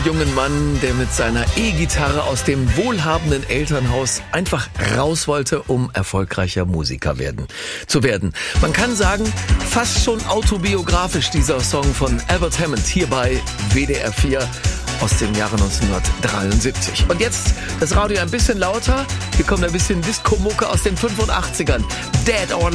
Jungen Mann, der mit seiner E-Gitarre aus dem wohlhabenden Elternhaus einfach raus wollte, um erfolgreicher Musiker zu werden. Man kann sagen, fast schon autobiografisch dieser Song von Albert Hammond hier bei WDR 4 aus dem Jahre 1973. Und jetzt das Radio ein bisschen lauter. Hier kommt ein bisschen Disco-Mucke aus den 85ern. Dead or